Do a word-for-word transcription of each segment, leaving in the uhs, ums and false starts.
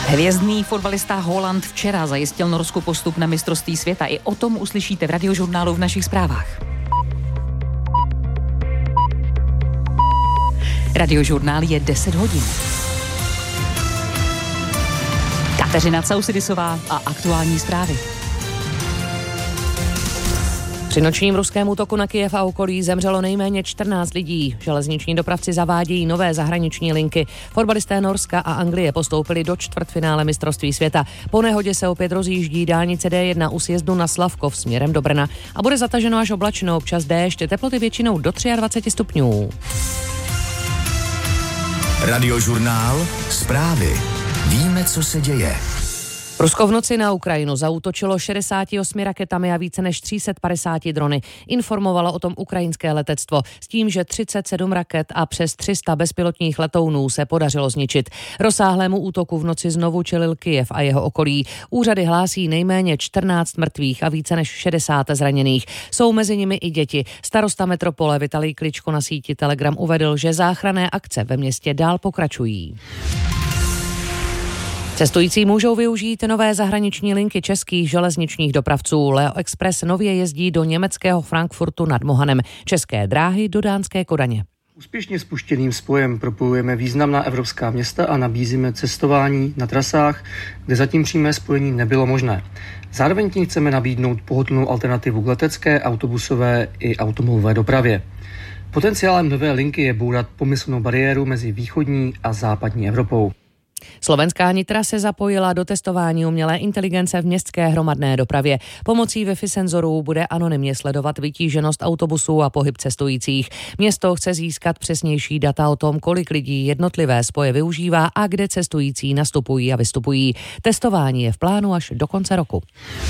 Hvězdný fotbalista Haaland včera zajistil Norsku postup na mistrovství světa. I o tom uslyšíte v Radiožurnálu v našich zprávách. Radiožurnál je deset hodin. Kateřina Causidisová a aktuální zprávy. Při nočním ruském útoku na Kyjev a okolí zemřelo nejméně čtrnáct lidí. Železniční dopravci zavádějí nové zahraniční linky. Fotbalisté Norska a Anglie postoupili do čtvrtfinále mistrovství světa. Po nehodě se opět rozjíždí dálnice D jedna u sjezdu na Slavkov směrem do Brna a bude zataženo až oblačno, občas déšť, teploty většinou do dvacet tři stupňů. Radiožurnál, zprávy. Víme, co se děje. Rusko v noci na Ukrajinu zaútočilo šedesát osm raketami a více než tři sta padesát drony. Informovalo o tom ukrajinské letectvo s tím, že třicet sedm raket a přes tři sta bezpilotních letounů se podařilo zničit. Rozsáhlému útoku v noci znovu čelil Kyjev a jeho okolí. Úřady hlásí nejméně čtrnáct mrtvých a více než šedesát zraněných. Jsou mezi nimi i děti. Starosta metropole Vitalij Kličko na síti Telegram uvedl, že záchranné akce ve městě dál pokračují. Cestující můžou využít nové zahraniční linky českých železničních dopravců. Leo Express nově jezdí do německého Frankfurtu nad Mohanem, České dráhy do dánské Kodaně. Úspěšně spuštěným spojem propojujeme významná evropská města a nabízíme cestování na trasách, kde zatím přímé spojení nebylo možné. Zároveň tím chceme nabídnout pohodlnou alternativu k letecké, autobusové i automobilové dopravě. Potenciálem nové linky je bourat pomyslnou bariéru mezi východní a západní Evropou. Slovenská Nitra se zapojila do testování umělé inteligence v městské hromadné dopravě. Pomocí Wi-Fi senzorů bude anonymně sledovat vytíženost autobusů a pohyb cestujících. Město chce získat přesnější data o tom, kolik lidí jednotlivé spoje využívá a kde cestující nastupují a vystupují. Testování je v plánu až do konce roku.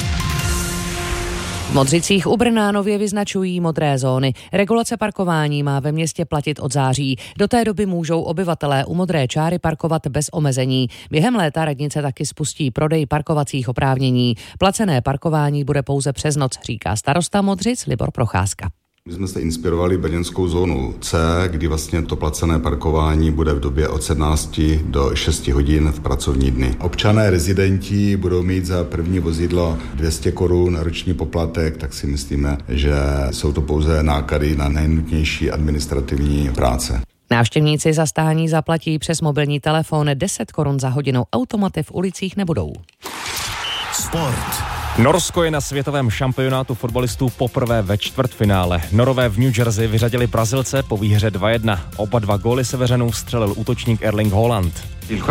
V Modřicích u Brna nově vyznačují modré zóny. Regulace parkování má ve městě platit od září. Do té doby můžou obyvatelé u modré čáry parkovat bez omezení. Během léta radnice taky spustí prodej parkovacích oprávnění. Placené parkování bude pouze přes noc, říká starosta Modřic Libor Procházka. My jsme se inspirovali brněnskou zónu C, kdy vlastně to placené parkování bude v době od sedmnáct do šesti hodin v pracovní dny. Občané rezidenti budou mít za první vozidlo dvě stě korun roční poplatek, tak si myslíme, že jsou to pouze náklady na nejnutnější administrativní práce. Návštěvníci za stání zaplatí přes mobilní telefon deset korun za hodinu. Automaty v ulicích nebudou. Sport. Norsko je na světovém šampionátu fotbalistů poprvé ve čtvrtfinále. Norové v New Jersey vyřadili Brazilce po výhře dva jedna. Oba dva góly seveřanů střelil útočník Erling Haaland.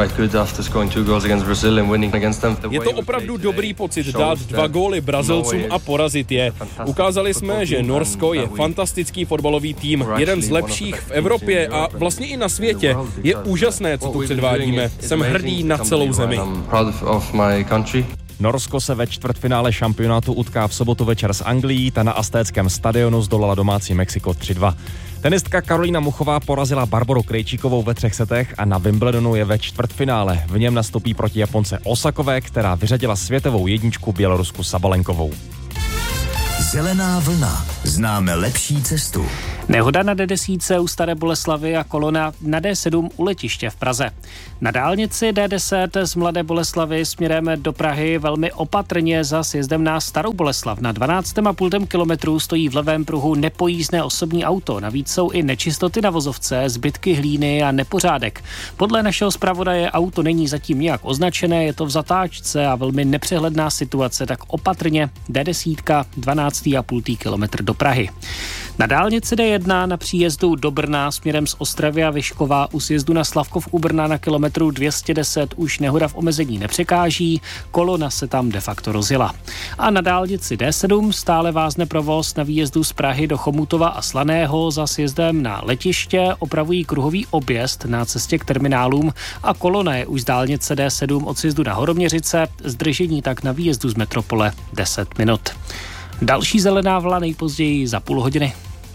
Je to opravdu dobrý pocit dát dva góly Brazilcům a porazit je. Ukázali jsme, že Norsko je fantastický fotbalový tým, jeden z lepších v Evropě a vlastně i na světě. Je úžasné, co tu předvádíme. Jsem hrdý na celou zemi. Norsko se ve čtvrtfinále šampionátu utká v sobotu večer s Anglií, ta na Aztéckém stadionu zdolala domácí Mexiko tři dva. Tenistka Karolína Muchová porazila Barboru Krejčíkovou ve třech setech a na Wimbledonu je ve čtvrtfinále. V něm nastoupí proti Japonce Osakové, která vyřadila světovou jedničku Bělorusku Sabalenkovou. Zelená vlna. Známe lepší cestu. Nehoda na D deset u Staré Boleslavi a kolona na D sedm u letiště v Praze. Na dálnici D deset z Mladé Boleslavi směrem do Prahy velmi opatrně za sjezdem na Starou Boleslav. Na dvanáct a půl kilometru stojí v levém pruhu nepojízdné osobní auto. Navíc jsou i nečistoty na vozovce, zbytky hlíny a nepořádek. Podle našeho zpravodaje auto není zatím nějak označené, je to v zatáčce a velmi nepřehledná situace, tak opatrně D deset dvanáct a půl kilometr do Prahy. Na dálnici D jedna na příjezdu do Brna směrem z Ostravy a Vyškova u sjezdu na Slavkov u Brna na kilometru dvě stě deset už nehoda v omezení nepřekáží, kolona se tam de facto rozjela. A na dálnici D sedm stále vázne provoz na výjezdu z Prahy do Chomutova a Slaného za sjezdem na letiště, opravují kruhový objezd na cestě k terminálům a kolona je už z dálnice D sedm od sjezdu na Horoměřice, zdržení tak na výjezdu z metropole deset minut. Další zelená vlna nejpozději za půl hodiny.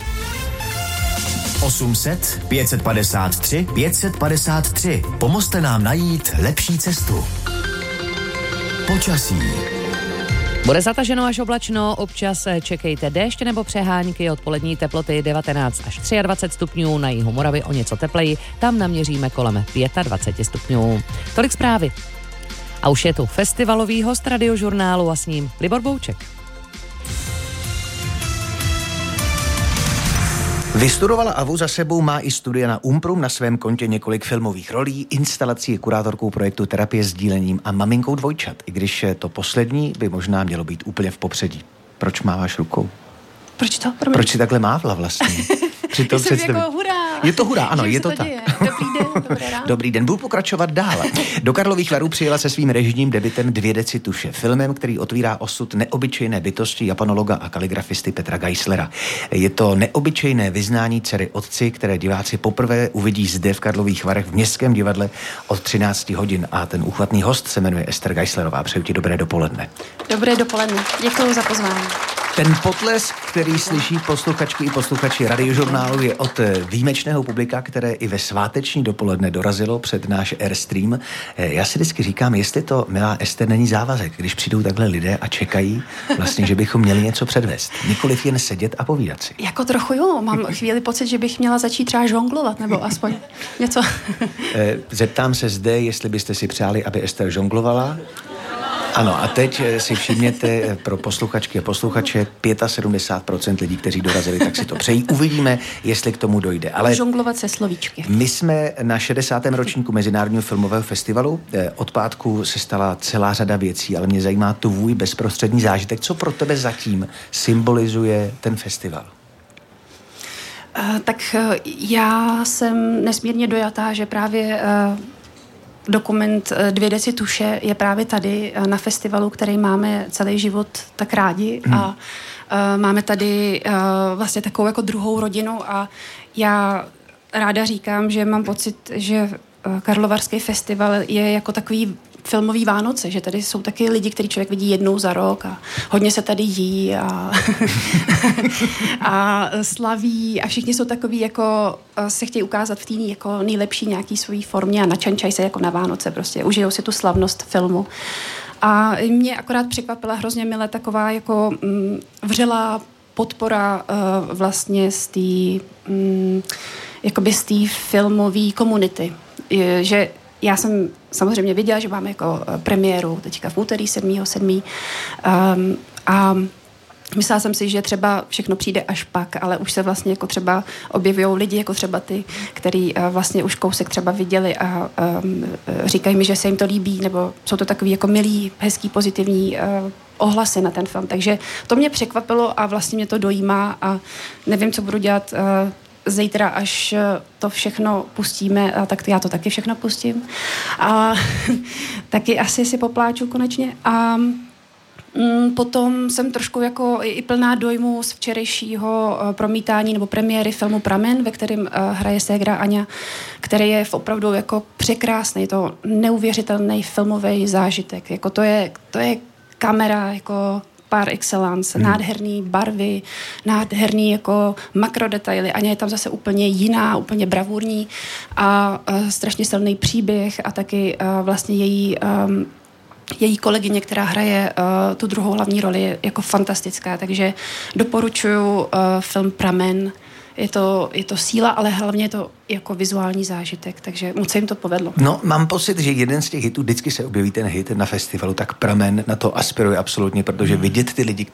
osm set, pět set padesát tři, pět set padesát tři. Pomozte nám najít lepší cestu. Počasí. Bude zataženo až oblačno, občas čekejte déšť nebo přehánky, odpolední teploty devatenáct až dvacet tři stupňů, na jihu Moravy o něco tepleji, tam naměříme kolem dvacet pět stupňů. Tolik zprávy. A už je tu festivalový host Radiožurnálu a s ním Libor Bouček. Vystudovala A V U, za sebou má i studia na Umprum, na svém kontě několik filmových rolí, instalací, je kurátorkou projektu Terapie sdílením a maminkou dvojčat, i když to poslední by možná mělo být úplně v popředí. Proč máváš rukou? Proč to? Proč, Proč si takhle mávla vlastně? Při tom Jsem jako hurá. Je to hurá, ano, je to, to tak. Děje. Dobrý den, dobré ráno. Dobrý den, budu pokračovat dál. Do Karlových Varů přijela se svým režijním debitem Dvě deci tuše, filmem, který otvírá osud neobyčejné bytosti japanologa a kaligrafisty Petra Geislera. Je to neobyčejné vyznání dcery otci, které diváci poprvé uvidí zde v Karlových Varech v Městském divadle od třinácti hodin a ten úchvatný host se jmenuje Ester Geislerová. Přeju ti dobré dopoledne. Dobré dopoledne, děkuji za pozvání. Ten potlesk, který slyší posluchačky i posluchači Radiožurnálu, je od výjimečného publika, které i ve sváteční dopoledne dorazilo před náš Airstream. Já si vždycky říkám, jestli to, milá Ester, není závazek, když přijdou takhle lidé a čekají vlastně, že bychom měli něco předvést. Nikoliv jen sedět a povídat si. Jako trochu jo, mám chvíli pocit, že bych měla začít třeba žonglovat, nebo aspoň něco. Zeptám se zde, jestli byste si přáli, aby Ester žonglovala. Ano, a teď si všimněte pro posluchačky a posluchače, sedmdesát pět procent lidí, kteří dorazili, tak si to přejí. Uvidíme, jestli k tomu dojde. Ale žonglovat se slovíčky. My jsme na šedesátém ročníku Mezinárodního filmového festivalu. Od pátku se stala celá řada věcí, ale mě zajímá tvůj bezprostřední zážitek. Co pro tebe zatím symbolizuje ten festival? Uh, tak uh, já jsem nesmírně dojatá, že právě uh, dokument Dvě deci tuše je právě tady na festivalu, který máme celý život tak rádi hmm. a uh, máme tady uh, vlastně takovou jako druhou rodinu a já ráda říkám, že mám pocit, že uh, Karlovarský festival je jako takový filmový Vánoce, že tady jsou taky lidi, který člověk vidí jednou za rok a hodně se tady jí a, a slaví a všichni jsou takový jako se chtějí ukázat v té jako nejlepší nějaký svojí formě a načančají se jako na Vánoce prostě, užijou si tu slavnost filmu. A mě akorát překvapila hrozně milé taková jako mm, vřelá podpora uh, vlastně z té mm, jakoby z té filmové komunity, je, že já jsem samozřejmě viděla, že máme jako premiéru teďka v úterý sedmého sedmého Um, a myslela jsem si, že třeba všechno přijde až pak, ale už se vlastně jako třeba objevují lidi, jako třeba ty, který uh, vlastně už kousek třeba viděli a um, říkají mi, že se jim to líbí, nebo jsou to takový jako milý, hezký, pozitivní uh, ohlasy na ten film. Takže to mě překvapilo a vlastně mě to dojímá a nevím, co budu dělat uh, zítra, až to všechno pustíme, a tak já to taky všechno pustím. A taky asi si popláču konečně. A mm, potom jsem trošku jako i plná dojmu z včerejšího uh, promítání nebo premiéry filmu Pramen, ve kterém uh, hraje ségra Aňa, který je opravdu jako překrásný. Je to neuvěřitelný filmový zážitek. Jako to je, to je kamera jako par excellence, hmm. nádherný barvy, nádherný jako makrodetaily. Aňa je tam zase úplně jiná, úplně bravurní a uh, strašně silný příběh a taky uh, vlastně její um, její kolegyně, která hraje uh, tu druhou hlavní roli, je jako fantastická, takže doporučuju uh, film Pramen. Je to, je to síla, ale hlavně je to jako vizuální zážitek, takže moc se jim to povedlo. No, mám pocit, že jeden z těch hitů, vždycky se objeví ten hit na festivalu, tak Pramen na to aspiruje absolutně, protože vidět ty lidi,